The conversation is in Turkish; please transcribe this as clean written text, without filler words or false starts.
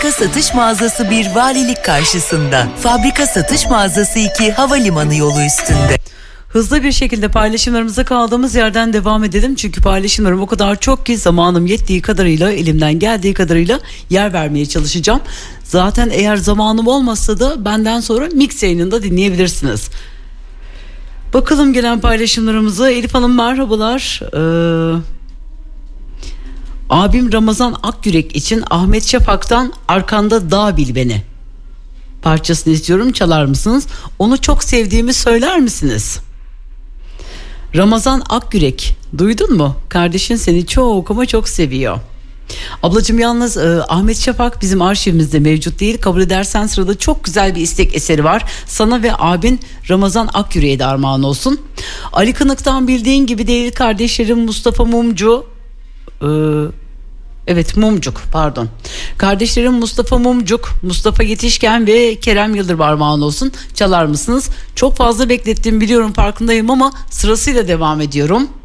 Fabrika satış mağazası 1 valilik karşısında. Fabrika satış mağazası 2 havalimanı yolu üstünde. Hızlı bir şekilde paylaşımlarımıza kaldığımız yerden devam edelim. Çünkü paylaşımlarım o kadar çok ki zamanım yettiği kadarıyla, elimden geldiği kadarıyla yer vermeye çalışacağım. Zaten eğer zamanım olmazsa da benden sonra mix yayınında dinleyebilirsiniz. Bakalım gelen paylaşımlarımıza. Elif Hanım merhabalar. Abim Ramazan Akyürek için Ahmet Şafak'tan Arkanda Dağ Bil Beni parçasını istiyorum, çalar mısınız? Onu çok sevdiğimi söyler misiniz? Ramazan Akyürek, duydun mu? Kardeşin seni çok ama çok seviyor. Ablacığım yalnız Ahmet Şafak bizim arşivimizde mevcut değil. Kabul edersen sırada çok güzel bir istek eseri var. Sana ve abin Ramazan Akyürek'e de armağan olsun. Ali Kınık'tan bildiğin gibi değil kardeşlerim Mustafa Mumcu. Mumcuk pardon. Kardeşlerim Mustafa Mumcuk, Mustafa Yetişken ve Kerem Yıldırım armağan olsun. Çalar mısınız? Çok fazla beklettiğimi biliyorum, farkındayım ama sırasıyla devam ediyorum.